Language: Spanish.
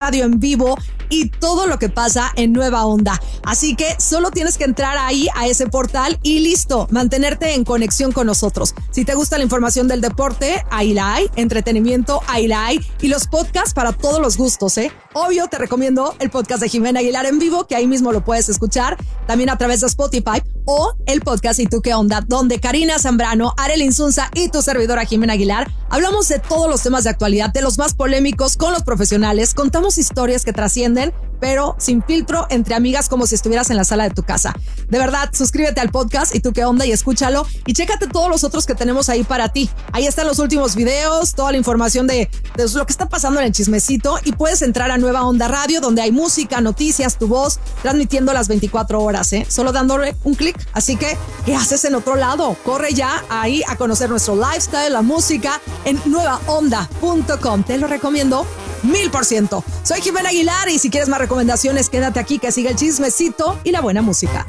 radio en vivo y todo lo que pasa en Nueva Onda. Así que solo tienes que entrar ahí a ese portal y listo, mantenerte en conexión con nosotros. Si te gusta la información del deporte, ahí la hay, entretenimiento, ahí la hay, y los podcasts para todos los gustos, ¿eh? Obvio, te recomiendo el podcast de Jimena Aguilar en vivo, que ahí mismo lo puedes escuchar, también a través de Spotify, o el podcast ¿Y tú qué onda?, donde Karina Zambrano, Arely Insunza y tu servidora Jimena Aguilar hablamos de todos los temas de actualidad, de los más polémicos con los profesionales, contamos historias que trascienden, pero sin filtro, entre amigas, como si estuvieras en la sala de tu casa. De verdad, suscríbete al podcast ¿Y tú qué onda?, y escúchalo, y chécate todos los otros que tenemos ahí para ti. Ahí están los últimos videos, toda la información de lo que está pasando en el chismecito, y puedes entrar a Nueva Onda Radio, donde hay música, noticias, tu voz, transmitiendo las 24 horas, solo dándole un clic. Así que, ¿qué haces en otro lado? Corre ya ahí a conocer nuestro lifestyle, la música, en nuevaonda.com. Te lo recomiendo 1000%. Soy Jimena Aguilar, y si quieres más recomendaciones, quédate aquí, que siga el chismecito y la buena música.